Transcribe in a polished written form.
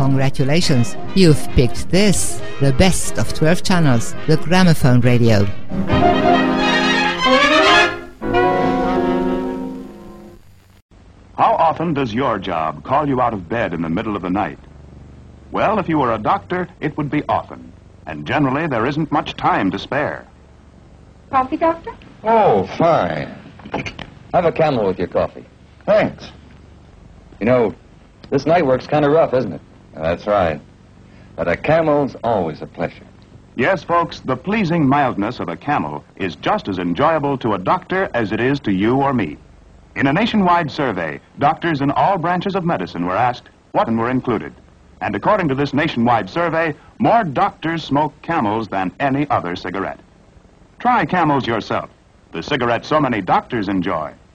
Congratulations, you've picked this, the best of 12 channels, the Gramophone Radio. How often does your job call you out of bed in the middle of the night? Well, if you were a doctor, it would be often. And generally, there isn't much time to spare. Coffee, Doctor? Oh, fine. Have a Camel with your coffee. Thanks. You know, this night work's kind of rough, isn't it? That's right. But a Camel's always a pleasure. Yes, folks, the pleasing mildness of a Camel is just as enjoyable to a doctor as it is to you or me. In a nationwide survey, doctors in all branches of medicine were asked what were included. And according to this nationwide survey, more doctors smoke Camels than any other cigarette. Try Camels yourself, the cigarette so many doctors enjoy.